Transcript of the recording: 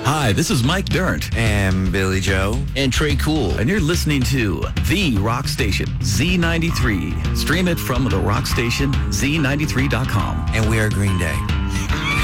Hi, this is Mike Dirnt. And Billy Joe. And Trey Cool. And you're listening to The Rock Station, Z93. Stream it from the rock station, Z93.com. And we are Green Day.